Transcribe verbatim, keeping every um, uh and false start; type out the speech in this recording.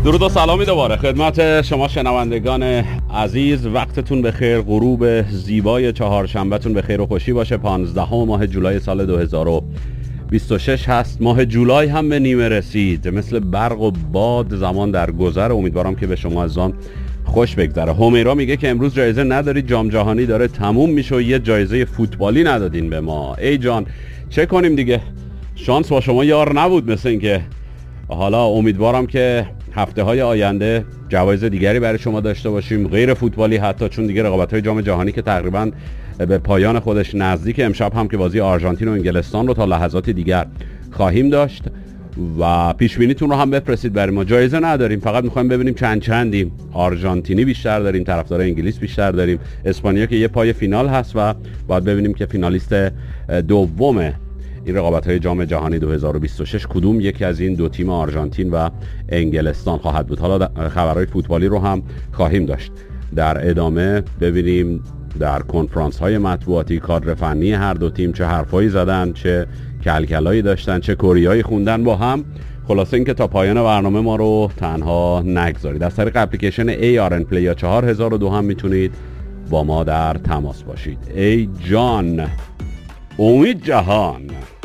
درود و سلامی دوباره خدمت شما شنوندگان عزیز. وقتتون بخیر، غروب زیبای چهارشنبهتون بخیر و خوشی باشه. پانزدهم ماه جولای سال دو هزار و بیست و شش هست. ماه جولای هم به نیمه رسید، مثل برق و باد زمان در گذر. امیدوارم که به شما عزیزان خوش بگذره. همیرا میگه که امروز جایزه نداری، جام جهانی داره تموم میشه و یه جایزه فوتبالی ندادین به ما. ای جان چه کنیم دیگه، شانس با شما یار نبود. مثل اینکه حالا امیدوارم که هفته های آینده جوایز دیگری برای شما داشته باشیم، غیر فوتبالی حتی، چون دیگه رقابت های جام جهانی که تقریبا به پایان خودش نزدیک. امشب هم که بازی آرژانتین و انگلستان رو تا لحظات دیگر خواهیم داشت و پیش بینیتون رو هم بفرستید برای ما. جایزه نداریم، فقط میخوایم ببینیم چند چندیم. آرژانتینی بیشتر داریم، طرفدار انگلیس بیشتر داریم، اسپانیا که یه پای فینال هست و باید ببینیم که فینالیست دوم این رقابت‌های جام جهانی دو هزار و بیست و شش کدوم یکی از این دو تیم آرژانتین و انگلستان خواهد بود. حالا خبرهای فوتبالی رو هم خواهیم داشت در ادامه. ببینیم در کنفرانس‌های مطبوعاتی کادر فنی هر دو تیم چه حرفایی زدن، چه کلکلایی داشتن، چه کوریایی خوندن با هم. خلاصه اینکه تا پایان برنامه ما رو تنها نگذارید. از طریق اپلیکیشن ای آر ان پلی یا چهار هزار و دو هم میتونید با ما در تماس باشید. ای جان، امید جهان.